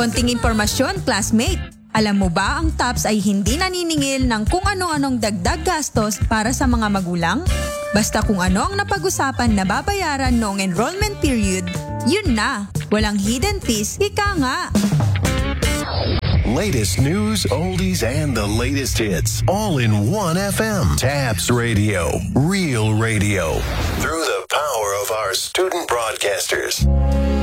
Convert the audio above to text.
Konting impormasyon, classmate. Alam mo ba ang TAPS ay hindi naniningil ng kung ano-anong dagdag gastos para sa mga magulang? Basta kung ano ang napag-usapan na babayaran noong enrollment period, yun na. Walang hidden fees, ika nga. Latest news, oldies, and the latest hits. All in one FM. TAPS Radio. Real radio. Through the power of our student broadcasters.